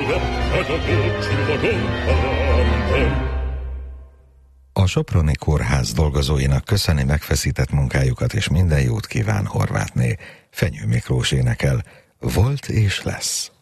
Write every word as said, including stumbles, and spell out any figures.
A Soproni Kórház dolgozóinak köszöni megfeszített munkájukat, és minden jót kíván Horvátné. Fenyő Miklós énekel, volt és lesz.